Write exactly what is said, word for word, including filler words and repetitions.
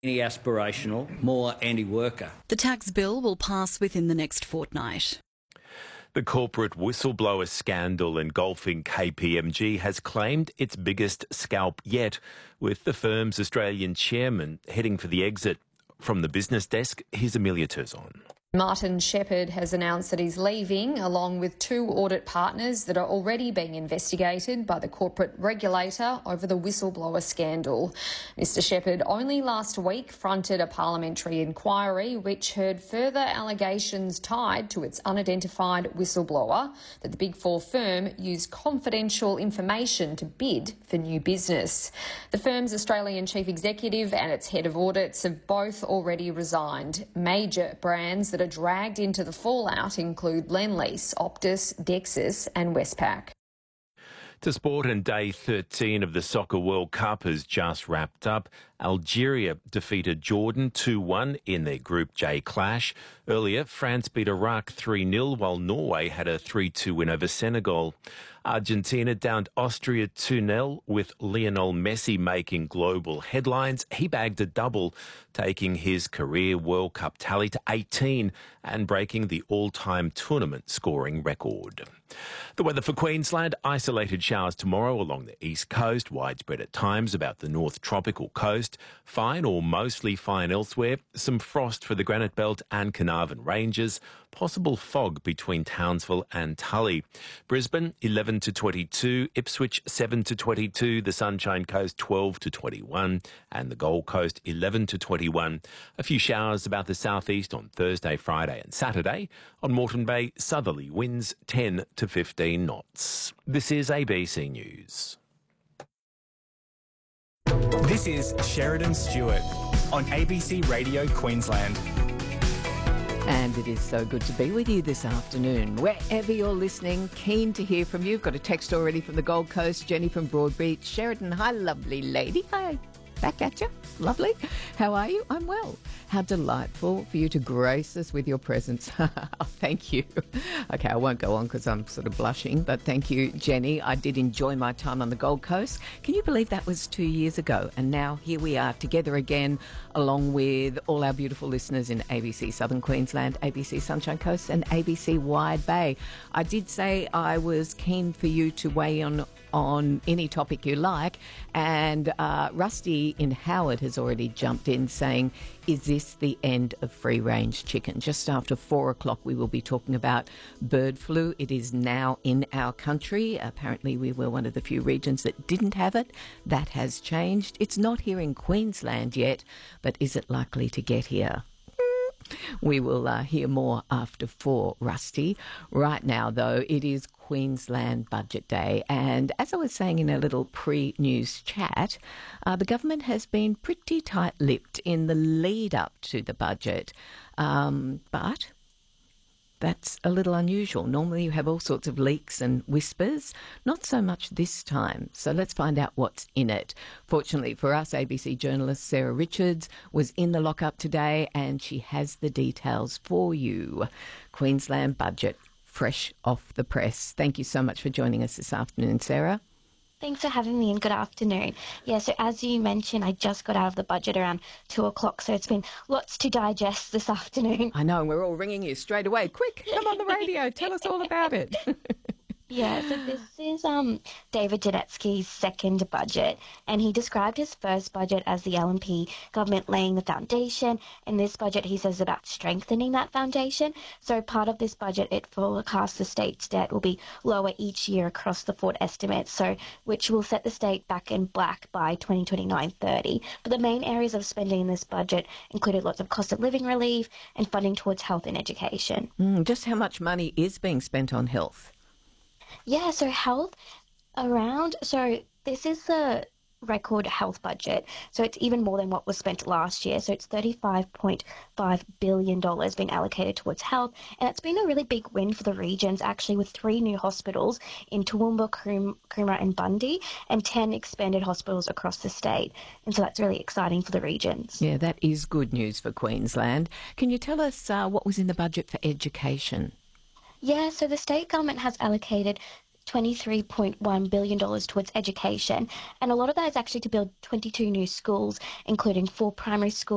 aspirational, more anti-worker. The tax bill will pass within the next fortnight. The corporate whistleblower scandal engulfing K P M G has claimed its biggest scalp yet, with the firm's Australian chairman heading for the exit. From the business desk, here's Amelia Turzon. Martin Shepherd has announced that he's leaving, along with two audit partners that are already being investigated by the corporate regulator over the whistleblower scandal. Mister Shepherd only last week fronted a parliamentary inquiry which heard further allegations tied to its unidentified whistleblower that the Big Four firm used confidential information to bid for new business. The firm's Australian chief executive and its head of audits have both already resigned. Major brands that are dragged into the fallout include Lendlease, Optus, Dexus and Westpac. To sport, and day thirteen of the Soccer World Cup has just wrapped up. Algeria defeated Jordan two one in their Group J clash. Earlier, France beat Iraq three nil, while Norway had a three two win over Senegal. Argentina downed Austria two nil, with Lionel Messi making global headlines. He bagged a double, taking his career World Cup tally to eighteen and breaking the all-time tournament scoring record. The weather for Queensland: isolated showers tomorrow along the east coast, widespread at times about the north tropical coast, fine or mostly fine elsewhere, some frost for the Granite Belt and Carnarvon Ranges, possible fog between Townsville and Tully. Brisbane eleven to twenty-two, Ipswich seven to twenty-two, the Sunshine Coast twelve to twenty-one and the Gold Coast eleven to twenty-one. A few showers about the southeast on Thursday, Friday and Saturday. On Moreton Bay, southerly winds ten to fifteen knots. This is A B C News. This is Sheridan Stewart on A B C Radio Queensland. And it is so good to be with you this afternoon. Wherever you're listening, keen to hear from you. I've got a text already from the Gold Coast, Jenny from Broadbeach. Sheridan, hi, lovely lady. Hi, back at you. Lovely. How are you? I'm well. How delightful for you to grace us with your presence. Thank you. Okay, I won't go on because I'm sort of blushing, but thank you, Jenny. I did enjoy my time on the Gold Coast. Can you believe that was two years ago? And now here we are together again, along with all our beautiful listeners in A B C Southern Queensland, A B C Sunshine Coast and A B C Wide Bay. I did say I was keen for you to weigh on on any topic you like, and uh, Rusty in Howard has already jumped in saying, is this the end of free-range chicken? Just after four o'clock we will be talking about bird flu. It is now in our country. Apparently we were one of the few regions that didn't have it. That has changed. It's not here in Queensland yet, but is it likely to get here? We will uh, hear more after four, Rusty. Right now, though, it is Queensland Budget Day, and as I was saying in a little pre-news chat, uh, the government has been pretty tight-lipped in the lead-up to the budget, um, but that's a little unusual. Normally you have all sorts of leaks and whispers, not so much this time. So let's find out what's in it. Fortunately for us, A B C journalist Sarah Richards was in the lockup today and she has the details for you. Queensland Budget, fresh off the press. Thank you so much for joining us this afternoon, Sarah. Thanks for having me and good afternoon. Yeah, so as you mentioned, I just got out of the budget around two o'clock, so it's been lots to digest this afternoon. I know, and we're all ringing you straight away. Quick, come on the radio, tell us all about it. Yeah, so this is um, David Janetsky's second budget, and he described his first budget as the L N P government laying the foundation, and this budget he says about strengthening that foundation. So part of this budget, it forecasts the state's debt will be lower each year across the forward estimates, so which will set the state back in black by twenty twenty-nine thirty. But the main areas of spending in this budget included lots of cost of living relief and funding towards health and education. Mm, just how much money is being spent on health? Yeah, so health around, so this is the record health budget, so it's even more than what was spent last year, so it's thirty-five point five billion dollars being allocated towards health, and it's been a really big win for the regions, actually, with three new hospitals in Toowoomba, Coomera and Bundy, and ten expanded hospitals across the state, and so that's really exciting for the regions. Yeah, that is good news for Queensland. Can you tell us uh, what was in the budget for education? Yeah, so the state government has allocated twenty-three point one billion dollars towards education, and a lot of that is actually to build twenty-two new schools, including four primary schools